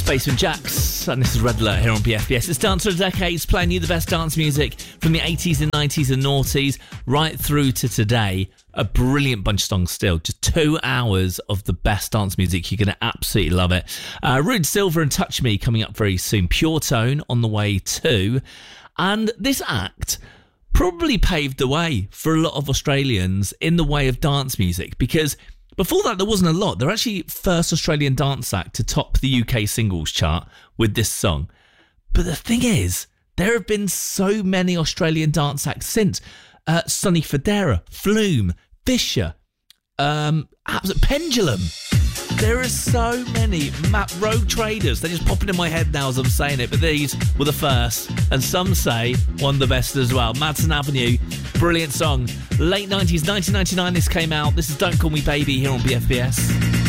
Basement Jaxx, and this is Red Alert here on BFBS. It's Dance of the Decades, playing you the best dance music from the 80s and 90s and noughties right through to today. A brilliant bunch of songs still. Just 2 hours of the best dance music. You're going to absolutely love it. Rude Silver and Touch Me coming up very soon. Pure Tone on the way too. And this act probably paved the way for a lot of Australians in the way of dance music, because before that, there wasn't a lot. They're actually first Australian dance act to top the UK singles chart with this song. But the thing is, there have been so many Australian dance acts since. Sonny Fodera, Flume, Fisher, Pendulum. There are so many. Rogue Traders. They're just popping in my head now as I'm saying it. But these were the first. And some say one of the best as well. Madison Avenue. Brilliant song. Late 90s, 1999 this came out. This is Don't Call Me Baby here on BFBS.